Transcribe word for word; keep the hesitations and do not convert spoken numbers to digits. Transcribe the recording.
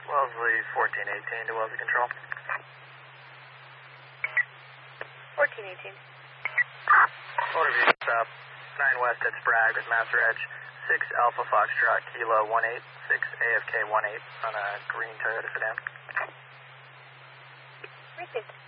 Wellesley fourteen eighteen to Wellesley Control. fourteen eighteen. Motor view stop nine West at Sprague with Master Edge six Alpha Foxtrot Kilo one eight six A F K one eight on a green Toyota sedan. Received.